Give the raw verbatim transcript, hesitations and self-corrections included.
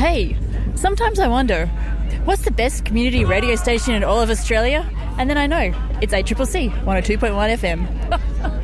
Hey, sometimes I wonder, what's the best community radio station in all of Australia? And then I know, it's A C C C, one oh two point one F M.